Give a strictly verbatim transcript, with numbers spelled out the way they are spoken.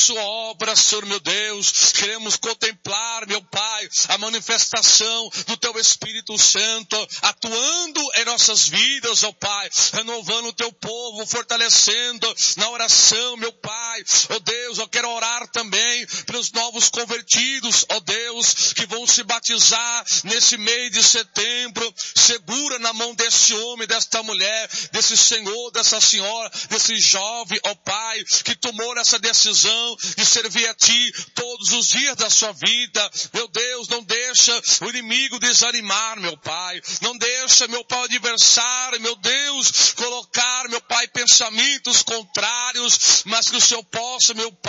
sua obra, Senhor meu Deus. Queremos contemplar, meu Pai, a manifestação do teu Espírito Santo, atuando em nossas vidas, ó Pai, renovando o teu povo, fortalecendo na oração, meu Pai. Ó Deus, eu quero orar também pelos novos convertidos, ó Deus, que vão se batizar nesse mês de setembro. Segura na mão desse homem, desta mulher, desse senhor, dessa senhora, desse jovem, ó Pai, que tomou essa decisão de servir a Ti todos os dias da sua vida. Meu Deus, não deixa o inimigo desanimar, meu Pai. Não deixa, meu Pai, o adversário, meu Deus, colocar, meu Pai, pensamentos contrários, mas que o Senhor possa, meu Pai,